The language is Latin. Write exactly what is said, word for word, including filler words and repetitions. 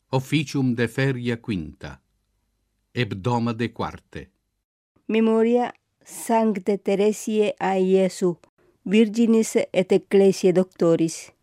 Officium de feria quinta, hebdoma de quarte. Memoria Sancte Teresiae a Iesu, Virginis et Ecclesiae Doctoris.